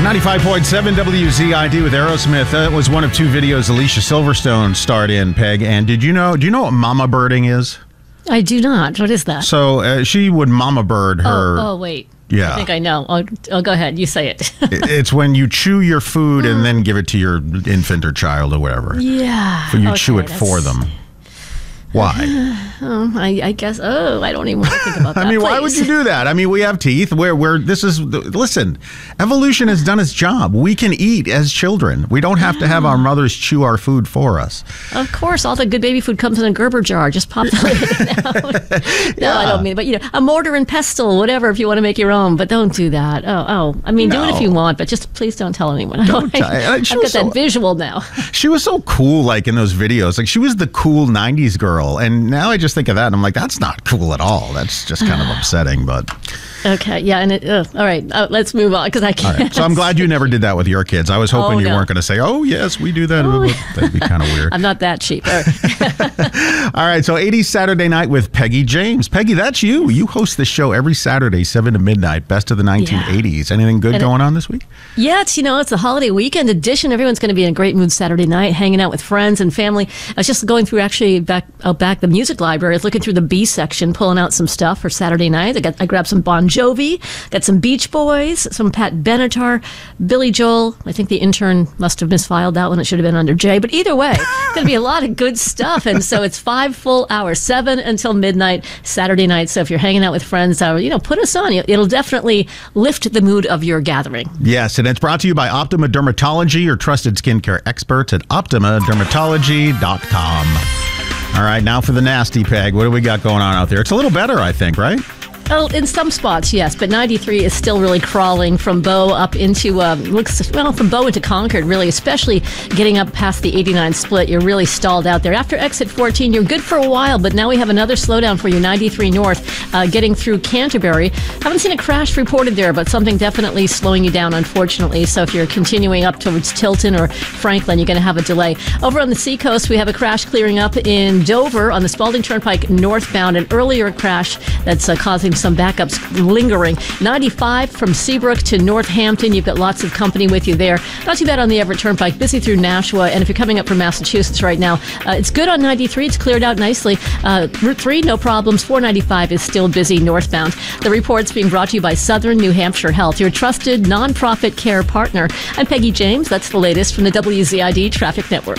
95.7 WZID with Aerosmith. That was one of two videos Alicia Silverstone starred in, Peg. And do you know what mama birding is? I do not. What is that? So she would mama bird her. Oh, wait. Yeah. I think I know. Oh, go ahead. You say it. It's when you chew your food and then give it to your infant or child or whatever. Yeah. So you chew it for them. Why? I guess. Oh, I don't even want to think about that. I mean, why would you do that? I mean, we have teeth. Listen, evolution has done its job. We can eat as children. We don't have to have our mothers chew our food for us. Of course, all the good baby food comes in a Gerber jar. Just pop the lid out. No, I don't mean, but a mortar and pestle, whatever, if you want to make your own. But don't do that. I mean, do it if you want, but just please don't tell anyone. I've got that visual now. She was so cool, like in those videos. Like she was the cool '90s girl. And now I just think of that and I'm like, that's not cool at all. That's just kind of upsetting, but. Okay, yeah, and all right, let's move on because I can't. All right. So I'm glad you never did that with your kids. I was hoping you weren't going to say, oh, yes, we do that. That'd be kind of weird. I'm not that cheap. All right. All right, so 80s Saturday Night with Peggy James. Peggy, that's you. You host this show every Saturday, 7 to midnight, best of the 1980s. Yeah. Anything good going on this week? Yeah, it's a holiday weekend edition. Everyone's going to be in a great mood Saturday night, hanging out with friends and family. I was just going through back the music library, looking through the B section, pulling out some stuff for Saturday night. I grabbed some Bon Jovi, got some Beach Boys, some Pat Benatar, Billy Joel. I think the intern must have misfiled that one. It should have been under J. But either way, it's going to be a lot of good stuff. And so it's 5 full hours, 7 until midnight Saturday night. So if you're hanging out with friends, put us on. It'll definitely lift the mood of your gathering. Yes, and it's brought to you by Optima Dermatology, your trusted skincare experts at OptimaDermatology.com. All right, now for the nasty, Peg. What do we got going on out there? It's a little better, I think, right? Oh, in some spots, yes, but 93 is still really crawling from Bow up into, from Bow into Concord, really, especially getting up past the 89 split. You're really stalled out there. After exit 14, you're good for a while, but now we have another slowdown for you, 93 north, getting through Canterbury. Haven't seen a crash reported there, but something definitely slowing you down, unfortunately. So if you're continuing up towards Tilton or Franklin, you're going to have a delay. Over on the seacoast, we have a crash clearing up in Dover on the Spalding Turnpike northbound, an earlier crash that's causing some backups lingering. 95 from Seabrook to Northampton. You've got lots of company with you there. Not too bad on the Everett Turnpike. Busy through Nashua. And if you're coming up from Massachusetts right now, it's good on 93. It's cleared out nicely. Route 3, no problems. 495 is still busy northbound. The report's being brought to you by Southern New Hampshire Health, your trusted nonprofit care partner. I'm Peggy James. That's the latest from the WZID Traffic Network.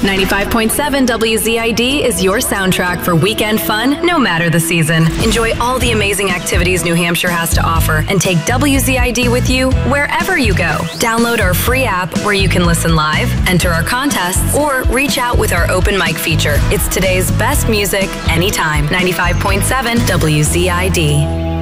95.7 WZID is your soundtrack for weekend fun, no matter the season. Enjoy all the amazing activities New Hampshire has to offer and take WZID with you wherever you go. Download our free app where you can listen live, enter our contests, or reach out with our open mic feature. It's today's best music anytime. 95.7 WZID.